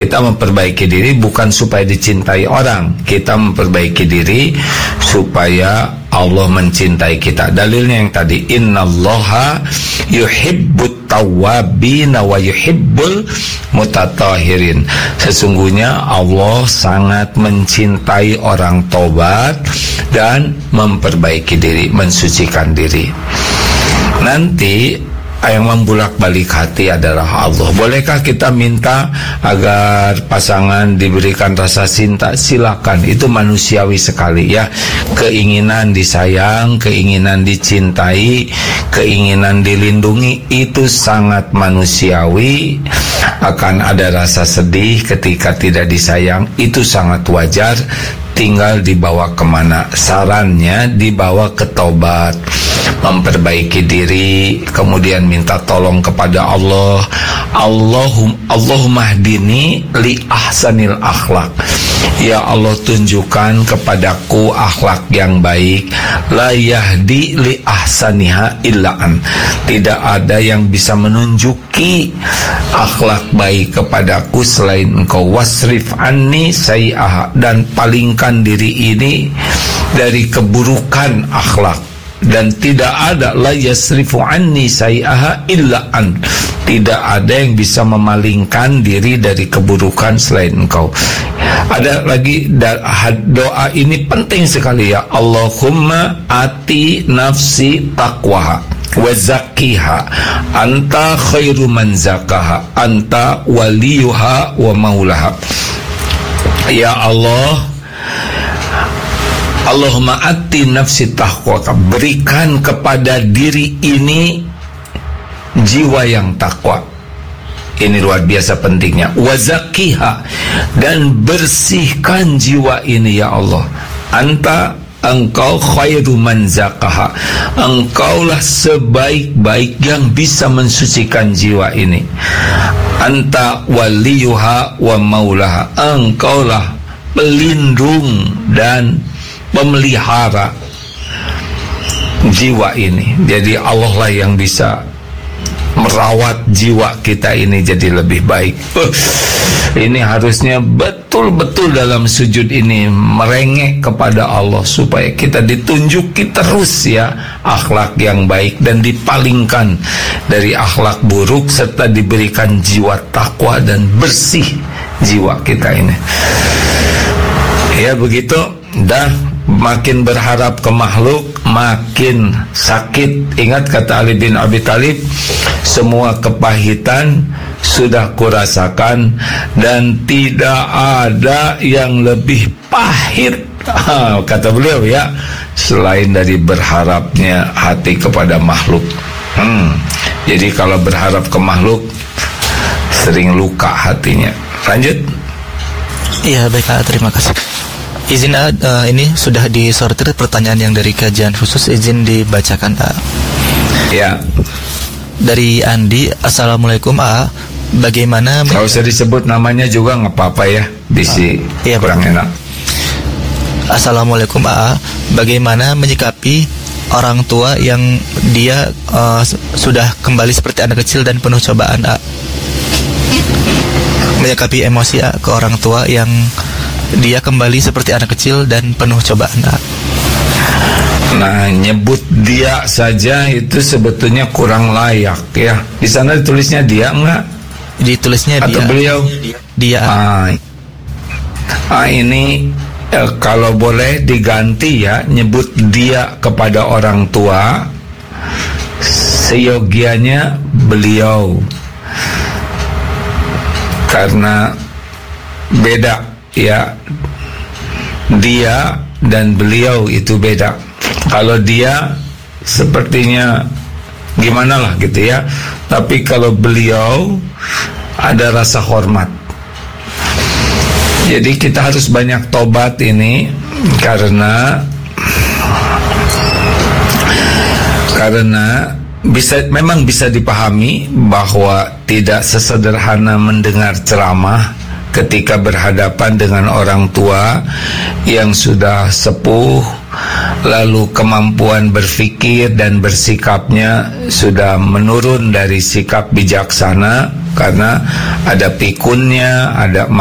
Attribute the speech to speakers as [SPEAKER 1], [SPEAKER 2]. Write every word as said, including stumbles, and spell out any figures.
[SPEAKER 1] Kita memperbaiki diri bukan supaya dicintai orang. Kita memperbaiki diri supaya Allah mencintai kita. Dalilnya yang tadi, innallaha yuhibbut tawwabina wa yuhibbul mutatahirin. Sesungguhnya Allah sangat mencintai orang tobat dan memperbaiki diri, mensucikan diri. Nanti yang membulak-balik hati adalah Allah. Bolehkah kita minta agar pasangan diberikan rasa cinta? Silakan, itu manusiawi sekali ya. Keinginan disayang, keinginan dicintai, keinginan dilindungi, itu sangat manusiawi. Akan ada rasa sedih ketika tidak disayang, itu sangat wajar. Tinggal dibawa kemana? Sarannya dibawa ke taubat, memperbaiki diri, kemudian minta tolong kepada Allah. Allahum Allahumma hdini li ahsanil akhlak. Ya Allah, tunjukkan kepadaku akhlak yang baik. La yahdi li ahsaniha illaan. Tidak ada yang bisa menunjuki akhlak baik kepadaku selain Engkau. Wasrif anni sayi'aha. Dan palingkan diri ini dari keburukan akhlak. Dan tidak ada la yasrifu anni sayi'aha illa an. Tidak ada yang bisa memalingkan diri dari keburukan selain Engkau. Ada lagi doa ini penting sekali ya. Allahumma ati nafsi taqwaha wa zakkiha anta khairu man zakaha anta waliyuha wa maulaha. Ya Allah, Allahumma ati nafsi taqwaka, berikan kepada diri ini jiwa yang takwa. Ini luar biasa pentingnya. Wazakiha, dan bersihkan jiwa ini ya Allah. Anta, Engkau khairu man zakaha. Engkaulah sebaik-baik yang bisa mensucikan jiwa ini. Anta waliyuha wa maulaha. Engkaulah pelindung dan pemelihara jiwa ini. Jadi Allah lah yang bisa merawat jiwa kita ini jadi lebih baik. uh, Ini harusnya betul-betul dalam sujud ini merengek kepada Allah supaya kita ditunjuki terus ya akhlak yang baik dan dipalingkan dari akhlak buruk, serta diberikan jiwa takwa dan bersih jiwa kita ini. Ya begitu. Dah, makin berharap ke makhluk makin sakit. Ingat kata Ali bin Abi Thalib, semua kepahitan sudah kurasakan dan tidak ada yang lebih pahit, kata beliau ya, selain dari berharapnya hati kepada makhluk. hmm. Jadi kalau berharap ke makhluk sering luka hatinya. Lanjut.
[SPEAKER 2] Iya baik, terima kasih. Izin uh, ini sudah disortir pertanyaan yang dari kajian khusus, izin dibacakan A.
[SPEAKER 1] Ya.
[SPEAKER 2] Dari Andi, Assalamualaikum A. Bagaimana?
[SPEAKER 1] Kalau usah disebut namanya juga nggak apa-apa ya, bisi
[SPEAKER 2] uh, iya,
[SPEAKER 1] kurang
[SPEAKER 2] betul.
[SPEAKER 1] enak.
[SPEAKER 2] Assalamualaikum A. Bagaimana menyikapi orang tua yang dia uh, sudah kembali seperti anak kecil dan penuh cobaan A? Menyikapi emosi A ke orang tua yang dia kembali seperti anak kecil dan penuh cobaan.
[SPEAKER 1] Nah, nyebut dia saja itu sebetulnya kurang layak ya. Di sana ditulisnya dia enggak?
[SPEAKER 2] Ditulisnya
[SPEAKER 1] atau
[SPEAKER 2] dia.
[SPEAKER 1] beliau?
[SPEAKER 2] Dia.
[SPEAKER 1] Ah, ah ini eh, kalau boleh diganti ya, nyebut dia kepada orang tua seyogianya beliau, karena beda ya, dia dan beliau itu beda. Kalau dia sepertinya gimana lah gitu ya, tapi kalau beliau ada rasa hormat. Jadi kita harus banyak tobat ini karena karena bisa, memang bisa dipahami bahwa tidak sesederhana mendengar ceramah ketika berhadapan dengan orang tua yang sudah sepuh, lalu kemampuan berpikir dan bersikapnya sudah menurun dari sikap bijaksana karena ada pikunnya, ada